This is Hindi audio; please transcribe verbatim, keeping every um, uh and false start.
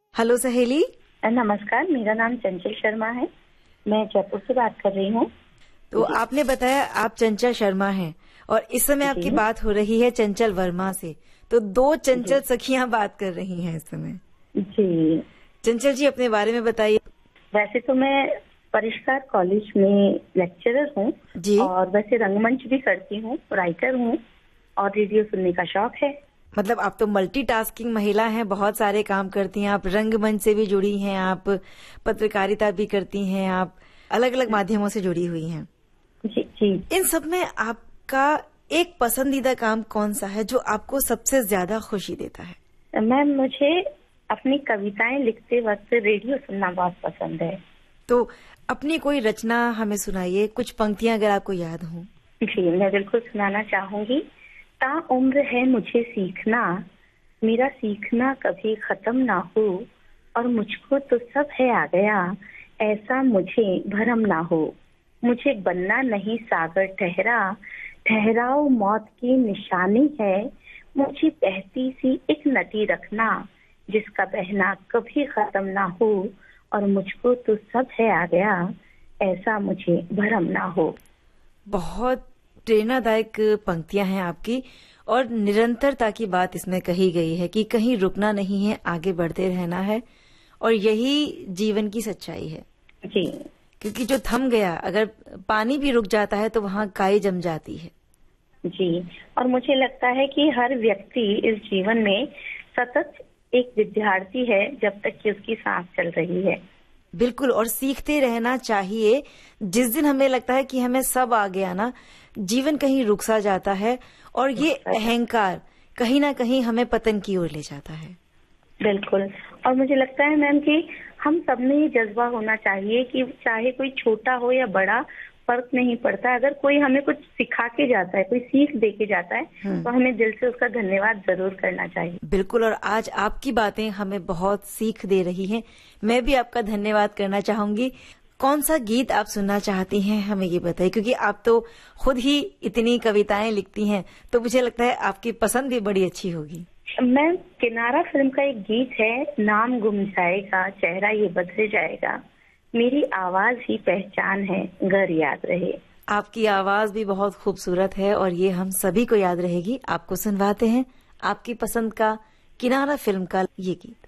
हेलो सहेली। नमस्कार, मेरा नाम चंचल शर्मा है। मैं जयपुर से बात कर रही हूँ। तो आपने बताया आप चंचल शर्मा हैं और इस समय आपकी बात हो रही है चंचल वर्मा से। तो दो चंचल सखियां बात कर रही हैं इस समय। जी चंचल जी, अपने बारे में बताइए। वैसे तो मैं परिष्कार कॉलेज में लेक्चरर हूँ और वैसे रंगमंच भी करती हूँ, राइटर हूँ और रेडियो सुनने का शौक है। मतलब आप तो मल्टीटास्किंग महिला हैं, बहुत सारे काम करती हैं। आप रंगमंच से भी जुड़ी हैं, आप पत्रकारिता भी करती हैं, आप अलग अलग माध्यमों से जुड़ी हुई हैं। जी जी। इन सब में आपका एक पसंदीदा काम कौन सा है जो आपको सबसे ज्यादा खुशी देता है? मैम, मुझे अपनी कविताएं लिखते वक्त रेडियो सुनना बहुत पसंद है। तो अपनी कोई रचना हमें सुनाइए, कुछ पंक्तियां अगर आपको याद हों। जी, मैं बिल्कुल सुनाना चाहूंगी। ता उम्र है मुझे सीखना, मेरा सीखना कभी खत्म ना हो, और मुझको तो सब है आ गया, ऐसा मुझे भरम ना हो। मुझे बनना नहीं सागर ठहरा, ठहराओ मौत की निशानी है। मुझे बहती सी एक नदी रखना, जिसका बहना कभी खत्म ना हो, और मुझको तो सब है आ गया, ऐसा मुझे भरम ना हो। बहुत प्रेरणादायक पंक्तियां हैं आपकी और निरंतरता की बात इसमें कही गई है कि कहीं रुकना नहीं है, आगे बढ़ते रहना है और यही जीवन की सच्चाई है। जी। क्योंकि जो थम गया, अगर पानी भी रुक जाता है तो वहाँ काई जम जाती है। जी, और मुझे लगता है कि हर व्यक्ति इस जीवन में सतत एक विद्यार्थी है जब तक कि उसकी सांस चल रही है। बिल्कुल, और सीखते रहना चाहिए। जिस दिन हमें लगता है कि हमें सब आ गया ना, जीवन कहीं रुक सा जाता है और ये अहंकार कहीं ना कहीं हमें पतन की ओर ले जाता है। बिल्कुल, और मुझे लगता है मैम कि हम सब में ये जज्बा होना चाहिए कि चाहे कोई छोटा हो या बड़ा, फर्क नहीं पड़ता। अगर कोई हमें कुछ सिखा के जाता है, कोई सीख दे के जाता है, तो हमें दिल से उसका धन्यवाद जरूर करना चाहिए। बिल्कुल, और आज आपकी बातें हमें बहुत सीख दे रही हैं। मैं भी आपका धन्यवाद करना चाहूंगी। कौन सा गीत आप सुनना चाहती हैं, हमें ये बताइए, क्योंकि आप तो खुद ही इतनी कविताएं लिखती हैं, तो मुझे लगता है आपकी पसंद भी बड़ी अच्छी होगी। मैम, किनारा फिल्म का एक गीत है, नाम गुम जाएगा चेहरा ये बदल जाएगा, मेरी आवाज ही पहचान है घर याद रहे। आपकी आवाज भी बहुत खूबसूरत है और ये हम सभी को याद रहेगी। आपको सुनवाते हैं आपकी पसंद का किनारा फिल्म का ये गीत।